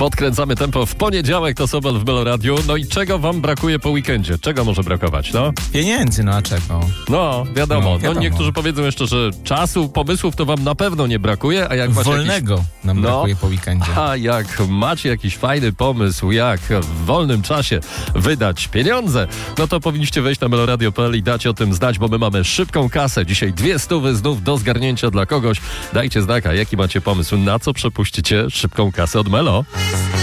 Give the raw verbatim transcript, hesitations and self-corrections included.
Podkręcamy tempo w poniedziałek, to Sobel w Meloradiu. No i czego wam brakuje po weekendzie? Czego może brakować, no? Pieniędzy, no a czego? No, wiadomo. No, wiadomo. No, niektórzy powiedzą jeszcze, że czasu, pomysłów to wam na pewno nie brakuje, a jak macie Wolnego jakiś... nam no, brakuje po weekendzie. A jak macie jakiś fajny pomysł, jak w wolnym czasie wydać pieniądze, no to powinniście wejść na meloradio kropka p l i dać o tym znać, bo my mamy szybką kasę. Dzisiaj dwie stówy znów do zgarnięcia dla kogoś. Dajcie znaka, jaki macie pomysł, na co przepuścicie szybką kasę od Melo.